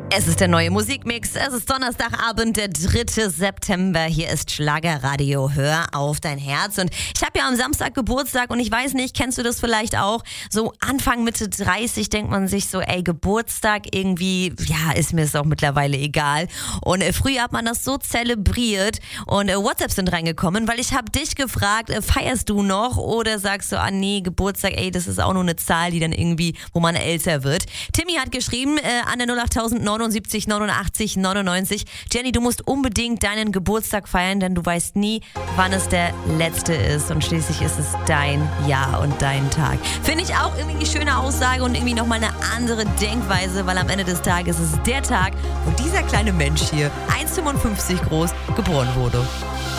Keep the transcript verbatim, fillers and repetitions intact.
Es ist der neue Musikmix. Es ist Donnerstagabend, der dritte September. Hier ist Schlagerradio. Hör auf dein Herz. Und ich habe ja am Samstag Geburtstag und ich weiß nicht, kennst du das vielleicht auch? So Anfang, Mitte dreißig denkt man sich so, ey, Geburtstag irgendwie, ja, ist mir es auch mittlerweile egal. Und äh, früher hat man das so zelebriert und äh, WhatsApps sind reingekommen, weil ich habe dich gefragt, äh, feierst du noch oder sagst du, ah nee, Geburtstag, ey, das ist auch nur eine Zahl, die dann irgendwie, wo man älter wird. Timmy hat geschrieben äh, an der null acht neunundsiebzig neunundachtzig neunundneunzig. Jenny, du musst unbedingt deinen Geburtstag feiern, denn du weißt nie, wann es der letzte ist. Und schließlich ist es dein Jahr und dein Tag. Finde ich auch irgendwie eine schöne Aussage und irgendwie nochmal eine andere Denkweise, weil am Ende des Tages ist es der Tag, wo dieser kleine Mensch hier, eins Komma fünfundfünfzig groß, geboren wurde.